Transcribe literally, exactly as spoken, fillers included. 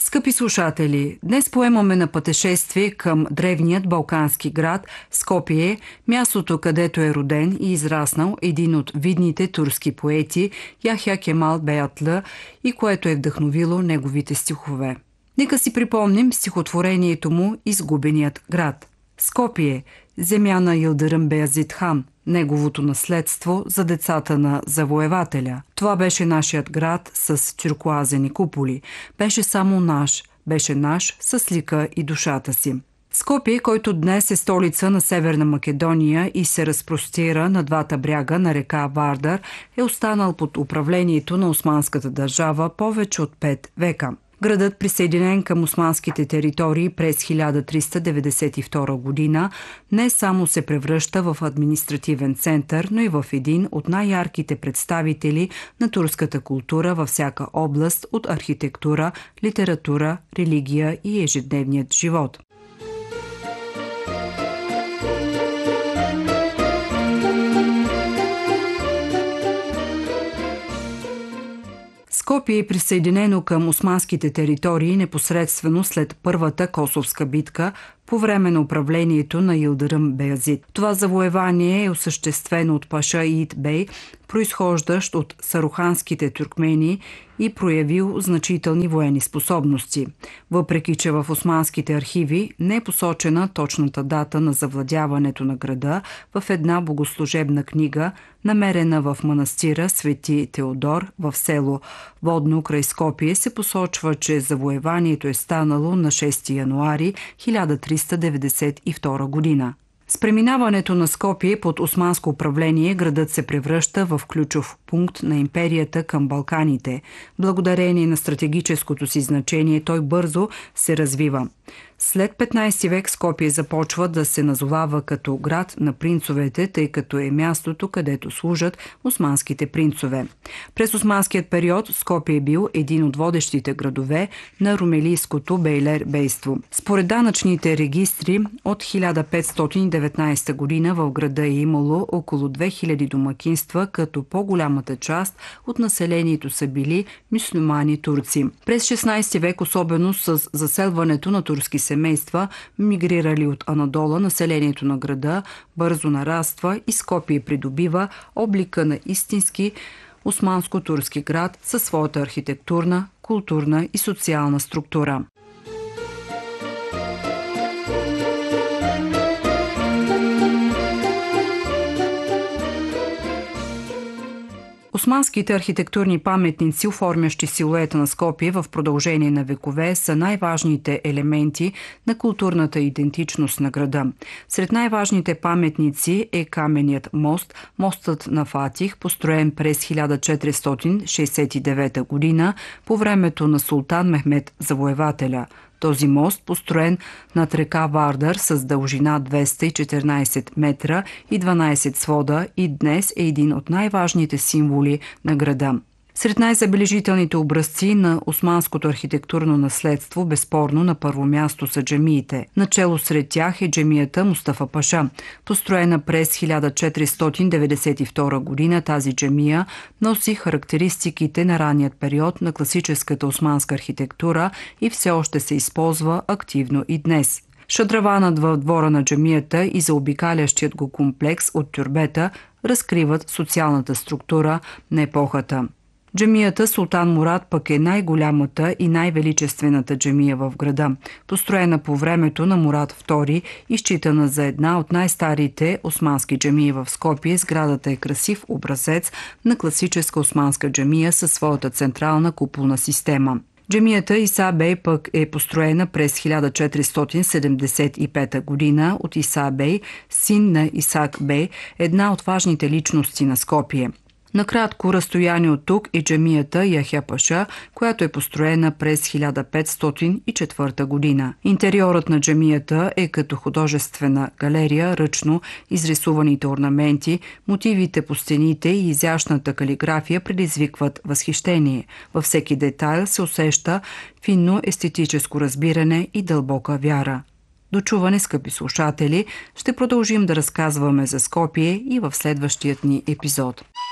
Скъпи слушатели, днес поемаме на пътешествие към древният балкански град Скопие, мястото, където е роден и израснал един от видните турски поети Яхя Кемал Беятлъ и което е вдъхновило неговите стихове. Нека си припомним стихотворението му «Изгубеният град». Скопие, земя на Йылдырым Беязид хан, неговото наследство за децата на завоевателя. Това беше нашият град с тюркоазени куполи. Беше само наш, беше наш с лика и душата си. Скопие, който днес е столица на Северна Македония и се разпростира на двата бряга на река Вардар, е останал под управлението на османската държава повече от пет века. Градът, присъединен към османските територии през хиляда триста деветдесет и втора година, не само се превръща в административен център, но и в един от най-ярките представители на турската култура във всяка област от архитектура, литература, религия и ежедневният живот. Скопие е присъединено към османските територии непосредствено след Първата Косовска битка по време на управлението на Йылдырым Беязид. Това завоевание е осъществено от паша Иит Бей, произхождащ от саруханските тюркмени и проявил значителни военни способности. Въпреки че в османските архиви не е посочена точната дата на завладяването на града, в една богослужебна книга, намерена в манастира Свети Теодор в село Водно край Скопие, се посочва, че завоеванието е станало на шести януари хиляда триста деветдесет и втора година. С преминаването на Скопие под османско управление градът се превръща в ключов пункт на империята към Балканите. Благодарение на стратегическото си значение той бързо се развива. След петнайсети век Скопие започва да се назовава като град на принцовете, тъй като е мястото, където служат османските принцове. През османският период Скопие е бил един от водещите градове на румелийското бейлер-бейство. Според данъчните регистри от хиляда петстотин и деветнайсета година в града е имало около две хиляди домакинства, като по-голямата част от населението са били мюсюлмани турци. През шестнайсети век, особено с заселването на турски семейства, мигрирали от Анадола, населението на града бързо нараства и Скопие придобива облика на истински османско-турски град със своята архитектурна, културна и социална структура. Османските архитектурни паметници, оформящи силуета на Скопие в продължение на векове, са най-важните елементи на културната идентичност на града. Сред най-важните паметници е каменният мост, мостът на Фатих, построен през хиляда четиристотин шейсет и девета година по времето на султан Мехмед Завоевателя. Този мост, построен над река Вардар с дължина двеста и четиринайсет метра и дванайсет свода, и днес е един от най-важните символи на града. Сред най-забележителните образци на османското архитектурно наследство безспорно на първо място са джамиите. Начело сред тях е джамията Мустафа Паша. Построена през хиляда четиристотин деветдесет и втора година, тази джамия носи характеристиките на ранният период на класическата османска архитектура и все още се използва активно и днес. Шадраванът в двора на джамията и заобикалящият го комплекс от тюрбета разкриват социалната структура на епохата. Джамията Султан Мурад пък е най-голямата и най-величествената джамия в града. Построена по времето на Мурад втори и считана за една от най-старите османски джамии в Скопие, сградата е красив образец на класическа османска джамия със своята централна куполна система. Джамията Иса Бей пък е построена през хиляда четиристотин седемдесет и пета година от Иса Бей, син на Исак Бей, една от важните личности на Скопие. На кратко разстояние от тук е джамията Яхя Паша, която е построена през хиляда петстотин и четвърта година. Интериорът на джамията е като художествена галерия, ръчно изрисуваните орнаменти, мотивите по стените и изящната калиграфия предизвикват възхищение. Във всеки детайл се усеща финно естетическо разбиране и дълбока вяра. До чуване, скъпи слушатели, ще продължим да разказваме за Скопие и в следващият ни епизод.